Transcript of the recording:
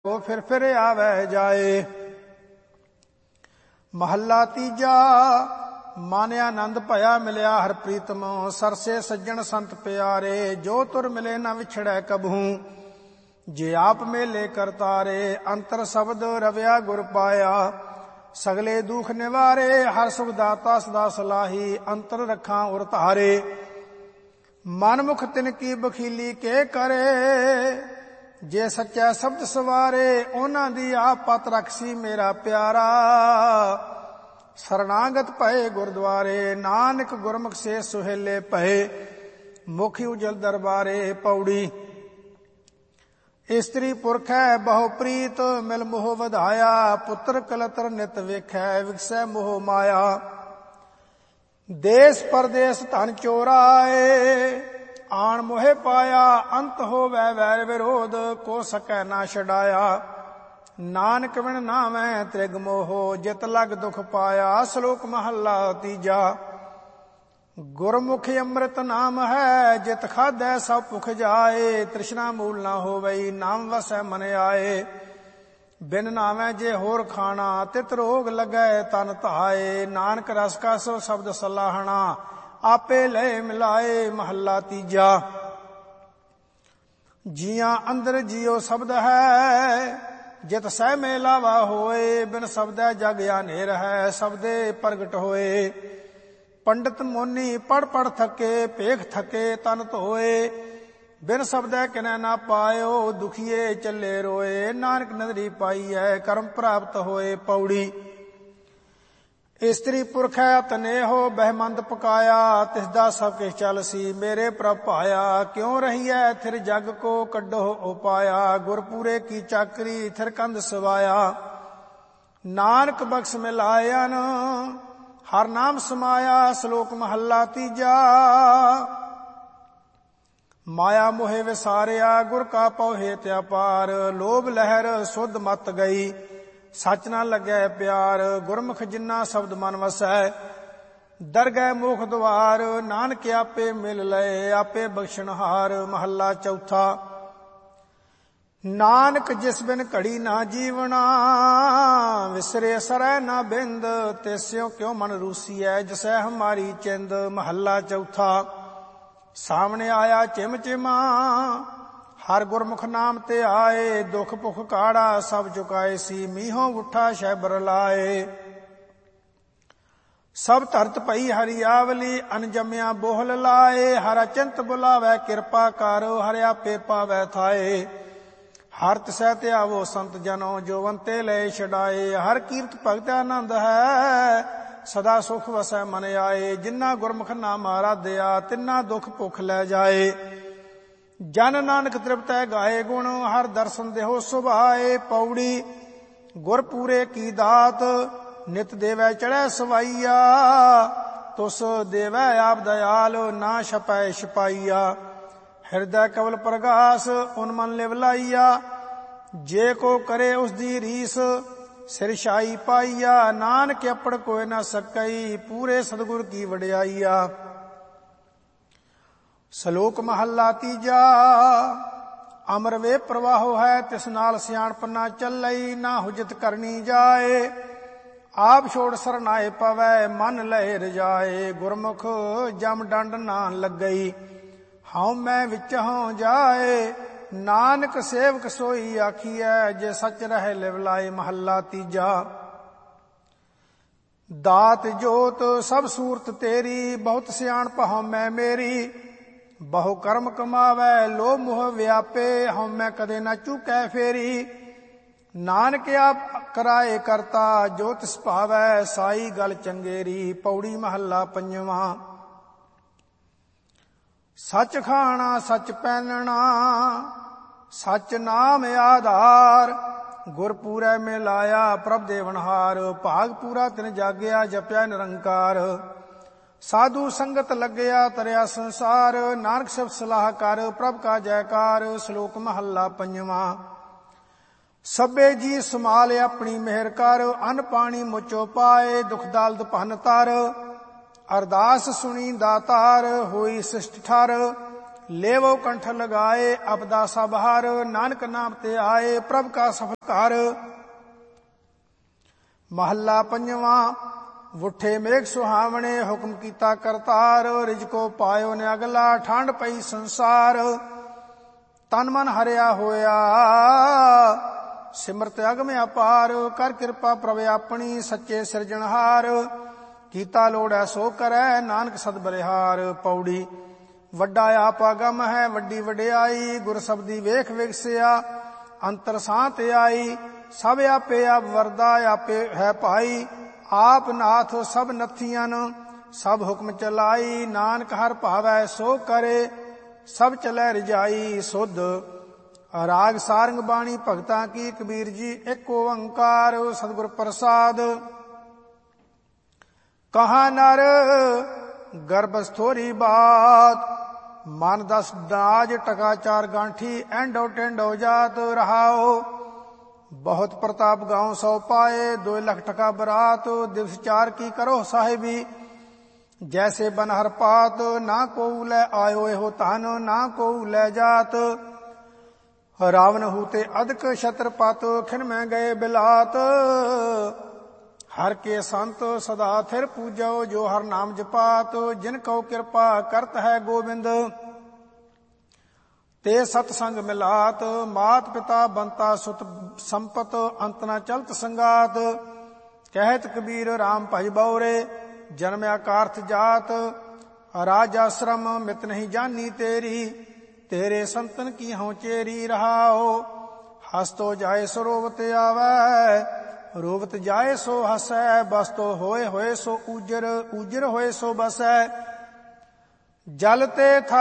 फिर आवे जाए। महला तीजा। मन आनंद भया मिलिया हर प्रीतम, सरसे सज्जन संत प्यारे, जो तुर मिले न विछड़ै कबहू, जे आप मेले करतारे। अंतर शब्द रविया गुर पाया, सगले दुख निवारे, हर सुख दाता सदा सलाही, अंतर रखा उर तारे। मनमुख तिनकी बखीली के करे, जे सच्चा शब्द सवारे, उन्हां दी आप पत रखसी मेरा प्यारा। शरणागत भये गुरद्वारे, नानक गुरमुख से सुहेले भये, मुखी उजल दरबारे। पौड़ी। इस्त्री पुरख है बहु प्रीत, मिल मोह वधाया, पुत्र कलतर नित वेखै, विकसै मोह माया। देश परदेश धन चोराए, आन मोहे पाया, अंत होवै वैर विरोध, को सकै ना छड़ाया। नानक बिन नामै त्रिग मोहो, जित लग दुख पाया। श्लोक महला तीजा। गुरमुखी अमृत नाम है, जित खाधै सब भुख जाए, तृष्णा मूल ना होवई, नाम वसै मन आए। बिन नामै जे होर खाना, तित रोग लगै तन धाए। नानक रस का सो शब्द सलाहना, आपे लय मिलाए। महला तीजा। जिया अंदर जियो शब्द है, जित सह मेलावा होए, बिन शब्दै जग अनेर है, शब्दे प्रगट होए। पंडित मोनी पढ़ पढ़ थके, पेख थके तन धोए, बिन शब्दै किनै ना पायो, दुखिए चले रोए। नानक नदरी पाई है, कर्म प्राप्त होए। पौड़ी। इस्त्री पुरख है तनेहो, बहमंद पकाया, तिसदा सब किछ चल सी, मेरे प्रभ पाया। क्यों रही है थिर जग को, कड्डो उपाया, गुरपूरे की चाकरी, थिर कंद सवाया। नानक बख्श मिलायन, हर नाम समाया। श्लोक महला तीजा। माया मोहे विसारिया, गुर का पौहे त्यापार, लोभ लहर सुध मत गई, सच ना लगे प्यार। गुरमुख जिन्ना शब्द मन वसै, दरगह मुख द्वार। नानक आपे मिल लए, आपे बख्शनहार। महला चौथा। नानक जिस बिन घड़ी ना जीवना, विसरे सरै ना बिंद, तिस्यों क्यों मन रूसियै, जिसै हमारी चिंद। महला चौथा। सामने आया चिम चिमा, हर गुरमुख नाम ते आए, दुख भुख काड़ा सब चुकाए सी, मीहों उठा शैबर लाए। सब धरत पई हरियावली, अनजम्या बोहल लाए, हर अचिंत बुलावै कृपा कर, हर आपे पावै थाए। हर तिसै त्यावो संत जनो, जो वंते ले छड़ाए। हर कीर्त भगत आनंद है, सदा सुख वसै मन आए। जिन्ना गुरमुख नाम आराध्या, तिन्ना दुख भुख लै जाए। जन नानक तृप्त है गाए गुण, हर दर्शन देहो सुभाए। पौड़ी। गुरपूरे की दात, नित देवै चढ़ै सवाइया, तुस देवै आप दयाल, ना छपै छपाइया। हृदय कवल प्रगास, उन्मन लिवलाइया, जे को करे उस दी रीस, सिरशाई पाइया। नानक अपड़ कोय न सकई, पूरे सतगुर की वड्याइया। श्लोक महला तीजा। अमर वे प्रवाहो है, तिस नाल सियाणप ना चलई, ना हुजत करनी जाए। आप छोड़ सरनाए पवै, मन लय रजाए। गुरमुख जम डंड ना लगई, हाउ मैं विच हों जाए। नानक सेवक सोई आखियै, जे सच रह लिवलाए। महला तीजा। दात जोत सब सूरत तेरी, बहुत सियाणप हਉ मैं मेरी। बहु कर्म कमावै, लोभ मोह व्यापे, हਉ मैं कदे न चूकै फेरी। नानक आप कराए करता, जो तिस भावै, साई गल चंगेरी। पौड़ी। महला पंजवा। सच खाना सच पैनना, सच नाम आधार। गुर पूरै मिलाया प्रभ देवनहार, भाग पूरा तिन जागया जपया निरंकार। साधु संगत लग्या तरया संसार, नानक सब सलाह कर प्रभ का जयकार। श्लोक महला पंजवा। सभे जी संभाल अपनी मेहर कर, अन्न पानी मुचो पाए, दुख दालद भन तर। अरदास सुनी दातार, होई सिष्ट ठर, लेवो कंठ लगाए अपदा सब हार नानक नाम ते आए प्रभ का सफल घर। महला पंजवा। वुठे मेघ सुहावने हुक्म कीता करतार रिजको पायो ने अगला ठंड पई संसार। तन मन हरिया होया सिमरत अगम अपार कर कृपा प्रभ अपनी सच्चे सिरजनहार। कीता लोड़ै सो करै नानक सद बलिहार। पौड़ी। ਵੱਡਾ ਆਪ ਅਗਮ ਹੈ ਵੱਡੀ ਵਡਿਆਈ ਗੁਰ ਸਬਦੀ ਵੇਖ ਵਿਗਸਿਆ ਅੰਤਰ ਸਾਂਤ ਆਈ। ਸਭ ਆਪੇ ਆਪ ਵਰਦਾ ਆਪੇ ਹੈ ਭਾਈ ਆਪ ਨਾਥ ਸਭ ਨਥੀਆਂ ਸਭ ਹੁਕਮ ਚਲਾਈ। ਨਾਨਕ ਹਰ ਭਾਵੈ ਸੋ ਕਰੇ ਸਭ ਚਲੈ ਰਜਾਈ ਸੁਧ। ਰਾਗ ਸਾਰੰਗ ਬਾਣੀ ਭਗਤਾਂ ਕੀ ਕਬੀਰ ਜੀ ਇੱਕ ਓੰਕਾਰ ਸਤਿਗੁਰ ਪ੍ਰਸਾਦ। ਕਹਾ ਨਰ ਗਰਭਸ ਥੋਰੀ ਬਾਤ ਮਨ ਦਸ ਦਾਜ ਟਕਾ ਚਾਰ ਗਾਂਠੀ ਐਂਡੋ ਟੈਂਡੋ ਜਾਤ ਰਹਾਓ। ਬਹੁਤ ਪ੍ਰਤਾਪ ਗਾਉ ਸੋ ਪਾਏ 2 ਲੱਖ ਟਕਾ ਬਰਾਤ ਦਿਵਸ ਚਾਰ ਕੀ ਕਰੋ ਸਾਹਿਬੀ ਜੈਸੇ ਬਨਹਰ ਪਾਤ। ਨਾ ਕੋਉ ਲੈ ਆਇਓ ਇਹੋ ਧਨ ਨਾ ਕੋਉ ਲੈ ਜਾਤ। ਰਾਵਨ ਹੂਤੇ ਅਦਕ ਛਤਰਪਤ ਖਿਨ ਮੈਂ ਗਏ ਬਿਲਾਤ। हर के संत सदा थिर पूजो जो हर नाम जपात। जिन को कृपा करत है गोविंद ते सतसंग मिलात। मात पिता बंता सुत संपत अंत न चलत संगात। कहत कबीर राम भज बौरे जन्मया कार्थ जात। राज आश्रम मित नहीं जानी तेरी तेरे संतन की हों चेरी रहाओ। हस तो जाए सरोवत आवै रोवत जाए सो हसै। बस तो होए होए सो ऊजर ऊजर होए सो बसै। जल ते थल